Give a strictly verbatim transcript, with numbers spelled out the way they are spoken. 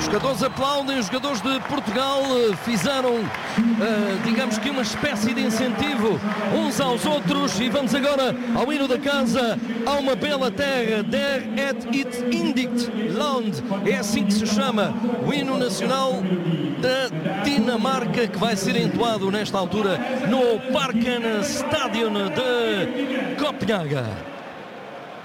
Os jogadores aplaudem, os jogadores de Portugal uh, fizeram, uh, digamos que uma espécie de incentivo uns aos outros. E vamos agora ao hino da casa. Há uma bela terra, Der et it indict land, é assim que se chama o hino nacional da Dinamarca, que vai ser entoado nesta altura no Parken Stadion de Copenhaga.